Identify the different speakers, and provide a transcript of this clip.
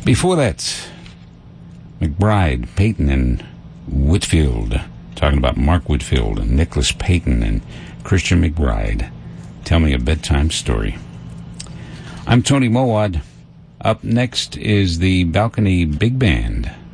Speaker 1: Before that, McBride, Peyton, and Whitfield, talking about Mark Whitfield and Nicholas Peyton and Christian McBride. Tell Me a Bedtime Story. I'm Tony Mowad. Up next is the Balcony Big Band.